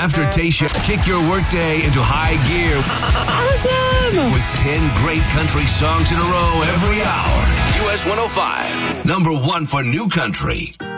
After Tasha, kick your workday into high gear with 10 great country songs in a row every hour. US 105, number one for new country.